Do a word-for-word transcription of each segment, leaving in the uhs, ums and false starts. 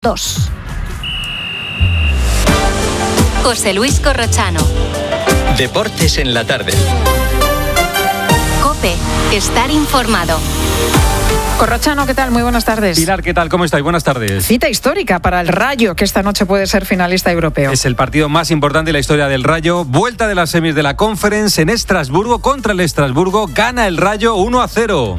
dos. José Luis Corrochano. Deportes en la tarde. COPE. Estar informado. Corrochano, ¿qué tal? Muy buenas tardes. Pilar, ¿qué tal? ¿Cómo estáis? Buenas tardes. Cita histórica para el Rayo, que esta noche puede ser finalista europeo. Es el partido más importante de la historia del Rayo. Vuelta de las semis de la Conference en Estrasburgo contra el Estrasburgo. Gana el Rayo uno a cero.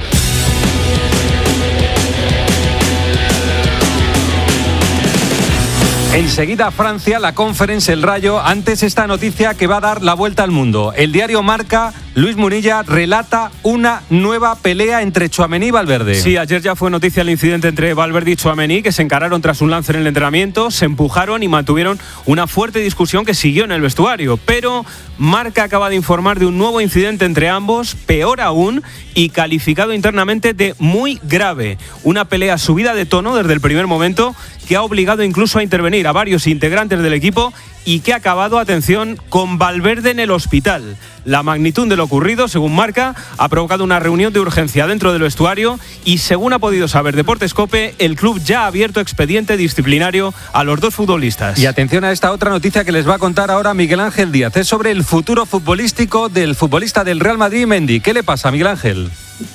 Enseguida Francia, la Conference, el Rayo. Antes esta noticia que va a dar la vuelta al mundo. El diario Marca, Luis Munilla relata una nueva pelea entre Tchouaméni y Valverde. Sí, ayer ya fue noticia el incidente entre Valverde y Tchouaméni, que se encararon tras un lance en el entrenamiento, se empujaron y mantuvieron una fuerte discusión que siguió en el vestuario. Pero Marca acaba de informar de un nuevo incidente entre ambos, peor aún, y calificado internamente de muy grave. Una pelea subida de tono desde el primer momento que ha obligado incluso a intervenir a varios integrantes del equipo y que ha acabado, atención, con Valverde en el hospital. La magnitud de lo ocurrido, según Marca, ha provocado una reunión de urgencia dentro del vestuario y, según ha podido saber Deportes COPE, el club ya ha abierto expediente disciplinario a los dos futbolistas. Y atención a esta otra noticia que les va a contar ahora Miguel Ángel Díaz. Es sobre el futuro futbolístico del futbolista del Real Madrid, Mendy. ¿Qué le pasa, Miguel Ángel?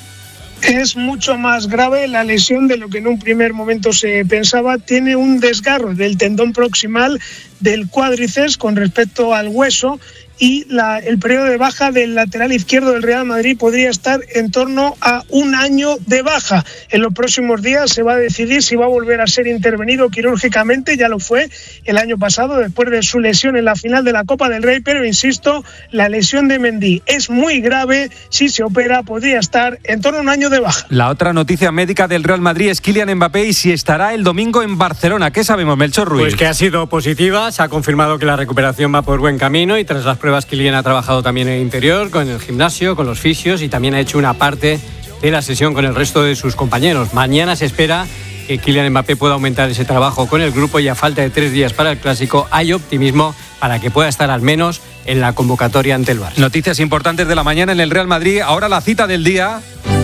Es mucho más grave la lesión de lo que en un primer momento se pensaba. Tiene un desgarro del tendón proximal del cuádriceps con respecto al hueso y la, el periodo de baja del lateral izquierdo del Real Madrid podría estar en torno a un año de baja. En los próximos días se va a decidir si va a volver a ser intervenido quirúrgicamente. Ya lo fue el año pasado después de su lesión en la final de la Copa del Rey, pero insisto, la lesión de Mendy es muy grave. Si se opera podría estar en torno a un año de baja. La otra noticia médica del Real Madrid es Kylian Mbappé y si estará el domingo en Barcelona. ¿Qué sabemos, Melchor Ruiz? Pues que ha sido positiva, se ha confirmado que la recuperación va por buen camino y tras las pruebas Kylian ha trabajado también en el interior, con el gimnasio, con los fisios y también ha hecho una parte de la sesión con el resto de sus compañeros. Mañana se espera que Kylian Mbappé pueda aumentar ese trabajo con el grupo y a falta de tres días para el Clásico hay optimismo para que pueda estar al menos en la convocatoria ante el Barça. Noticias importantes de la mañana en el Real Madrid. Ahora la cita del día,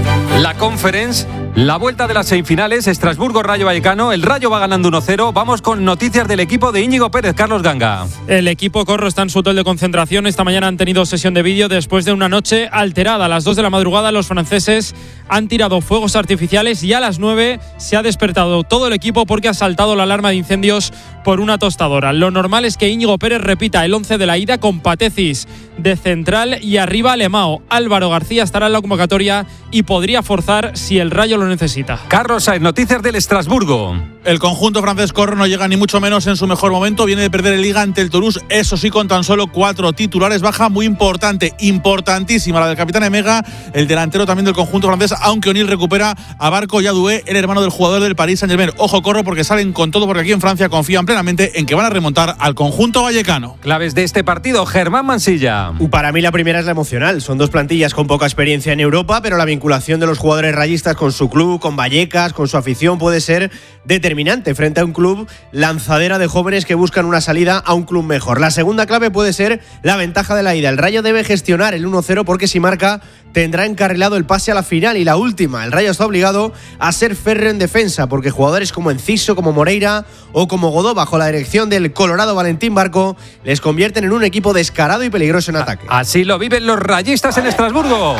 la Conference, la vuelta de las semifinales, Estrasburgo-Rayo Vallecano. El Rayo va ganando uno cero. Vamos con noticias del equipo de Íñigo Pérez. Carlos Ganga. El equipo Corro está en su hotel de concentración. Esta mañana han tenido sesión de vídeo después de una noche alterada. A las dos de la madrugada los franceses han tirado fuegos artificiales y a las nueve se ha despertado todo el equipo porque ha saltado la alarma de incendios por una tostadora. Lo normal es que Íñigo Pérez repita el once de la ida con Patecis de central y arriba Alemao. Álvaro García estará en la convocatoria y podría forzar si el Rayo lo necesita. Carlos Sainz, noticias del Estrasburgo. El conjunto francés Corro no llega ni mucho menos en su mejor momento. Viene de perder el Liga ante el Toulouse, eso sí, con tan solo cuatro titulares. Baja muy importante, importantísima la del capitán Emega, el delantero también del conjunto francés, aunque O'Neill recupera a Barco Yadoué, el hermano del jugador del Paris Saint-Germain. Ojo, Corro, porque salen con todo, porque aquí en Francia confían plenamente en que van a remontar al conjunto vallecano. Claves de este partido, Germán Mansilla. Para mí la primera es la emocional. Son dos plantillas con poca experiencia en Europa, pero la vinculación de los jugadores rayistas con su club, con Vallecas, con su afición puede ser determinante frente a un club lanzadera de jóvenes que buscan una salida a un club mejor. La segunda clave puede ser la ventaja de la ida. El Rayo debe gestionar el uno cero porque si marca tendrá encarrilado el pase a la final. Y la última, el Rayo está obligado a ser férreo en defensa porque jugadores como Enciso, como Moreira o como Godó, bajo la dirección del colorado Valentín Barco, les convierten en un equipo descarado y peligroso en ataque. Así lo viven los rayistas en Estrasburgo.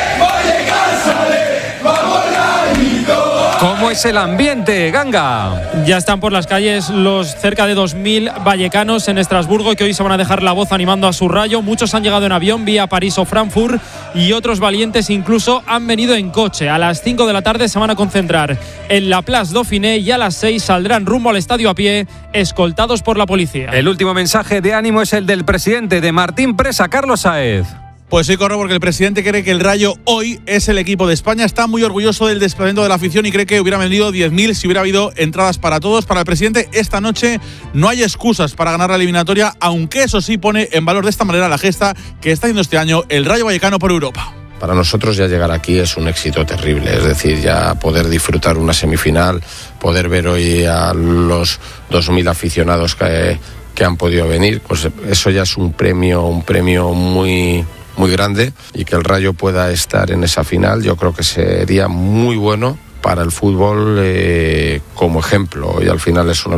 ¿Cómo es el ambiente, Ganga? Ya están por las calles los cerca de dos mil vallecanos en Estrasburgo que hoy se van a dejar la voz animando a su Rayo. Muchos han llegado en avión vía París o Frankfurt y otros valientes incluso han venido en coche. A las cinco de la tarde se van a concentrar en la Place Dauphiné y a las seis saldrán rumbo al estadio a pie, escoltados por la policía. El último mensaje de ánimo es el del presidente de Martín Presa, Carlos Sáez. Pues sí, Corro, porque el presidente cree que el Rayo hoy es el equipo de España. Está muy orgulloso del desplazamiento de la afición y cree que hubiera vendido diez mil si hubiera habido entradas para todos. Para el presidente, esta noche no hay excusas para ganar la eliminatoria, aunque eso sí pone en valor de esta manera la gesta que está haciendo este año el Rayo Vallecano por Europa. Para nosotros ya llegar aquí es un éxito terrible, es decir, ya poder disfrutar una semifinal, poder ver hoy a los dos mil aficionados que, que han podido venir, pues eso ya es un premio, un premio muy... muy grande, y que el Rayo pueda estar en esa final yo creo que sería muy bueno para el fútbol eh, como ejemplo, y al final es uno